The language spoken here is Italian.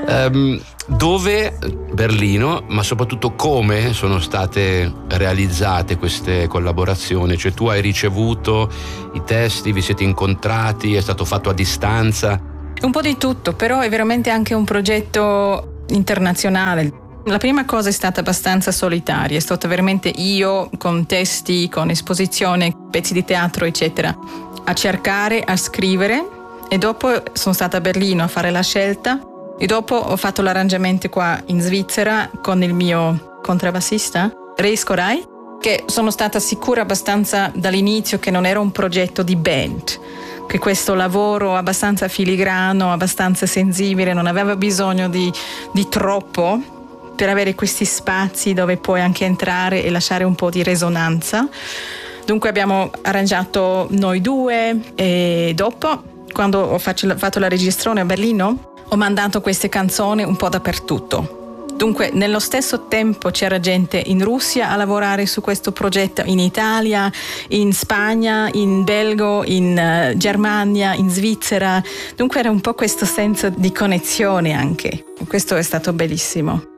Dove? Berlino, ma soprattutto come sono state realizzate queste collaborazioni? Cioè tu hai ricevuto i testi, vi siete incontrati, è stato fatto a distanza? Un po' di tutto, però è veramente anche un progetto internazionale. La prima cosa è stata abbastanza solitaria, è stata veramente io con testi, con esposizione, pezzi di teatro eccetera, a cercare, a scrivere, e dopo sono stata a Berlino a fare la scelta e dopo ho fatto l'arrangiamento qua in Svizzera con il mio contrabbassista Reis Koray, che sono stata sicura abbastanza dall'inizio che non era un progetto di band, che questo lavoro abbastanza filigrano, abbastanza sensibile, non aveva bisogno di troppo per avere questi spazi dove puoi anche entrare e lasciare un po' di risonanza. Dunque abbiamo arrangiato noi due e dopo, quando ho fatto la registrazione a Berlino, ho mandato queste canzoni un po' dappertutto. Dunque nello stesso tempo c'era gente in Russia a lavorare su questo progetto, in Italia, in Spagna, in Belgio, in Germania, in Svizzera. Dunque era un po' questo senso di connessione anche. Questo è stato bellissimo.